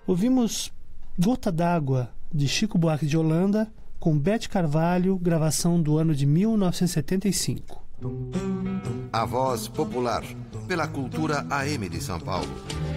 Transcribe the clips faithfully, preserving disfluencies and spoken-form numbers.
Ouvimos Gota d'Água, de Chico Buarque de Holanda, com Bete Carvalho, gravação do ano de mil novecentos e setenta e cinco. A Voz Popular, pela Cultura A M de São Paulo.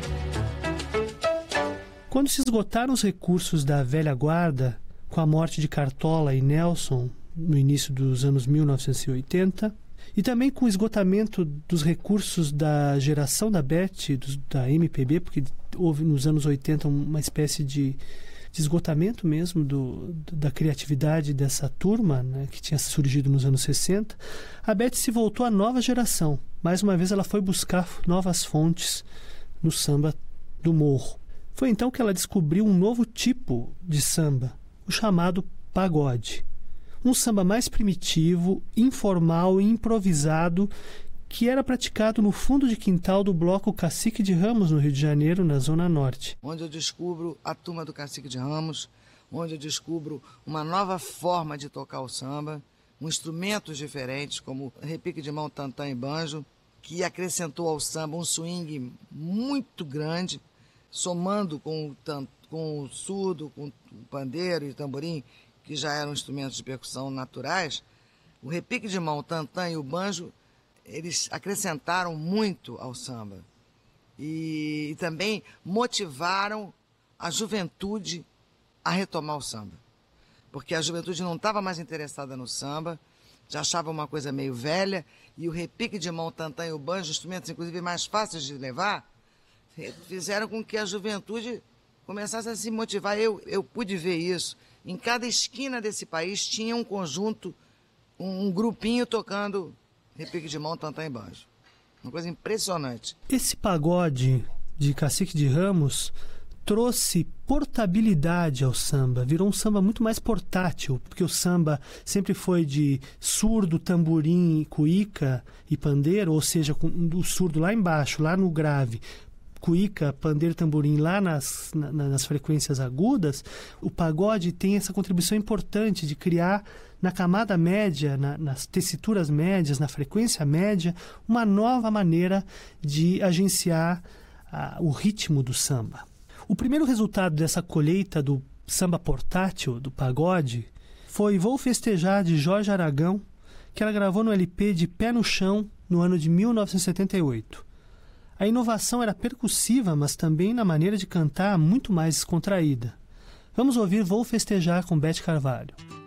Quando se esgotaram os recursos da velha guarda, com a morte de Cartola e Nelson, no início dos anos mil novecentos e oitenta, e também com o esgotamento dos recursos da geração da Bete, dos, da M P B, porque houve nos anos oitenta uma espécie de, de esgotamento mesmo do, da criatividade dessa turma, né, que tinha surgido nos anos sessenta, a Bete se voltou à nova geração. Mais uma vez ela foi buscar novas fontes no samba do morro. Foi então que ela descobriu um novo tipo de samba, o chamado pagode. Um samba mais primitivo, informal e improvisado, que era praticado no fundo de quintal do bloco Cacique de Ramos, no Rio de Janeiro, na Zona Norte. Onde eu descubro a turma do Cacique de Ramos, onde eu descubro uma nova forma de tocar o samba, com instrumentos diferentes, como repique de mão, tantã e banjo, que acrescentou ao samba um swing muito grande, somando com o, tan- com o surdo, com o pandeiro e o tamborim, que já eram instrumentos de percussão naturais. O repique de mão, o tantã e o banjo, eles acrescentaram muito ao samba. E, e também motivaram a juventude a retomar o samba. Porque a juventude não estava mais interessada no samba, já achava uma coisa meio velha, e o repique de mão, o tantã e o banjo, instrumentos inclusive mais fáceis de levar, fizeram com que a juventude começasse a se motivar. Eu, eu pude ver isso. Em cada esquina desse país tinha um conjunto, um, um grupinho tocando repique de mão, tantã e banjo. Uma coisa impressionante. Esse pagode de Cacique de Ramos trouxe portabilidade ao samba, virou um samba muito mais portátil, porque o samba sempre foi de surdo, tamborim, cuíca e pandeiro, ou seja, com o surdo lá embaixo, lá no grave, cuíca, pandeiro, tamborim lá nas, na, nas frequências agudas. O pagode tem essa contribuição importante de criar na camada média, na, nas tessituras médias, na frequência média, uma nova maneira de agenciar a, o ritmo do samba. O primeiro resultado dessa colheita do samba portátil, do pagode, foi Vou Festejar, de Jorge Aragão, que ela gravou no L P de Pé no Chão, no ano de mil novecentos e setenta e oito. A inovação era percussiva, mas também na maneira de cantar muito mais descontraída. Vamos ouvir Vou Festejar com Bete Carvalho.